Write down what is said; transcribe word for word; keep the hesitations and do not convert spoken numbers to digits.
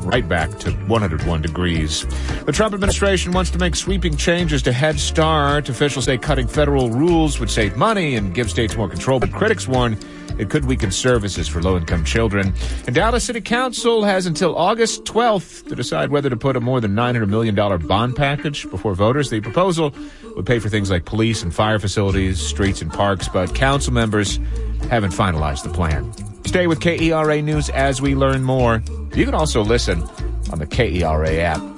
right back to one hundred one degrees. The Trump administration wants to make sweeping changes to Head Start. Officials say cutting federal rules would save money and give states more control, but critics warn it could weaken services for low-income children. And Dallas City Council has until August twelfth to decide whether to put a more than nine hundred million dollars bond package before voters. The proposal would pay for things like police and fire facilities, streets and parks, but council members haven't finalized the plan. Stay with K E R A News as we learn more. You can also listen on the K E R A app.